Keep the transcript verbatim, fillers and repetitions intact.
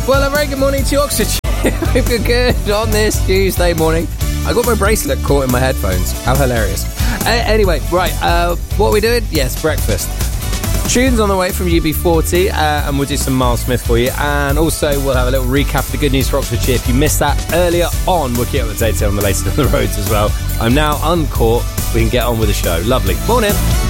Well, a very good morning to you, Oxfordshire. Hope you're good on this Tuesday morning. I got my bracelet caught in my headphones. How hilarious. Uh, anyway, right, uh, what are we doing? Yes, breakfast. Tunes on the way from U B forty, uh, and we'll do some Miles Smith for you. And also, we'll have a little recap of the good news for Oxfordshire. If you missed that earlier on, we'll keep updated on the latest on the roads as well. I'm now uncaught. We can get on with the show. Lovely. Morning.